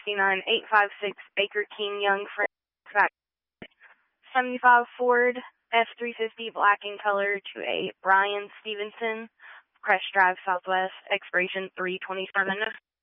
69856 Baker King Young Frank 75 Ford F-350 black in color to a Brian Stevenson, Crest Drive Southwest, expiration 3/27.